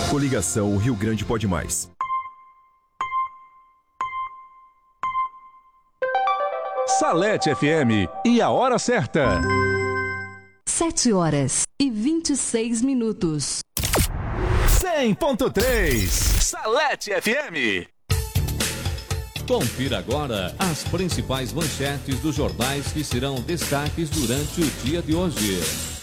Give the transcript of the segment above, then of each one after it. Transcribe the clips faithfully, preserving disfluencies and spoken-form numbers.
Coligação Rio Grande Pode Mais. Salete F M e a hora certa. Sete horas e vinte e seis minutos. cem ponto três Salete F M. Confira agora as principais manchetes dos jornais que serão destaques durante o dia de hoje.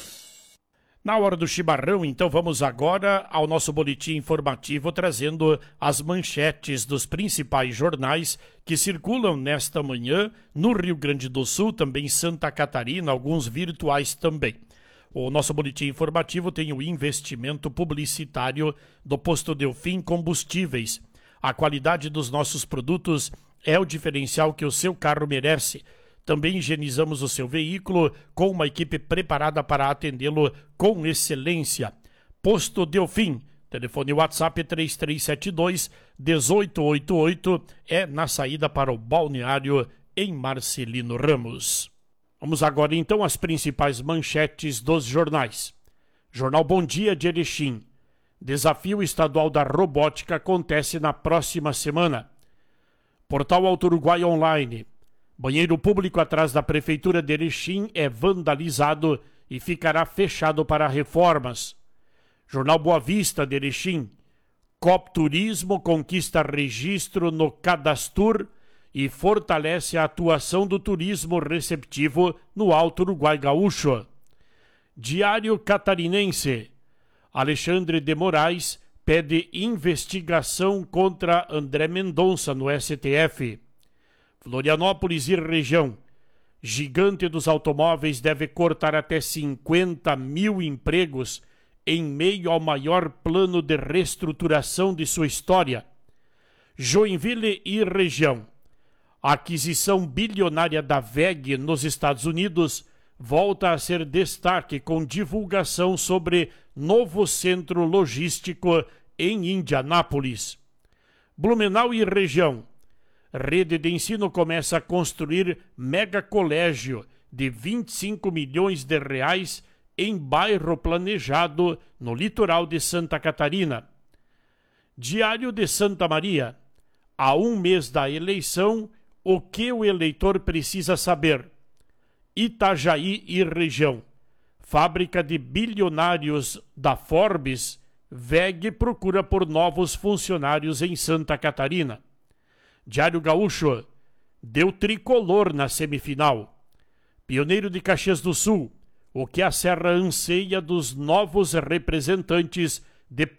Na hora do chimarrão, então vamos agora ao nosso boletim informativo trazendo as manchetes dos principais jornais que circulam nesta manhã no Rio Grande do Sul, também Santa Catarina, alguns virtuais também. O nosso boletim informativo tem o investimento publicitário do Posto Delfim Combustíveis. A qualidade dos nossos produtos é o diferencial que o seu carro merece. Também higienizamos o seu veículo com uma equipe preparada para atendê-lo com excelência. Posto Delfim, telefone WhatsApp três três sete dois, um oito oito oito, é na saída para o balneário em Marcelino Ramos. Vamos agora então às principais manchetes dos jornais. Jornal Bom Dia de Erechim. Desafio estadual da robótica acontece na próxima semana. Portal Alto Uruguai Online. Banheiro público atrás da Prefeitura de Erechim é vandalizado e ficará fechado para reformas. Jornal Boa Vista de Erechim. Cop Turismo conquista registro no Cadastur e fortalece a atuação do turismo receptivo no Alto Uruguai Gaúcho. Diário Catarinense. Alexandre de Moraes pede investigação contra André Mendonça no S T F. Florianópolis e região. Gigante dos automóveis deve cortar até cinquenta mil empregos em meio ao maior plano de reestruturação de sua história. Joinville e região. A aquisição bilionária da V E G nos Estados Unidos volta a ser destaque com divulgação sobre novo centro logístico em Indianápolis. Blumenau e região. Rede de ensino começa a construir mega colégio de vinte e cinco milhões de reais em bairro planejado no litoral de Santa Catarina. Diário de Santa Maria. Há um mês da eleição, o que o eleitor precisa saber? Itajaí e região. Fábrica de bilionários da Forbes, V E G procura por novos funcionários em Santa Catarina. Diário Gaúcho. Deu tricolor na semifinal. Pioneiro de Caxias do Sul. O que a Serra anseia dos novos representantes de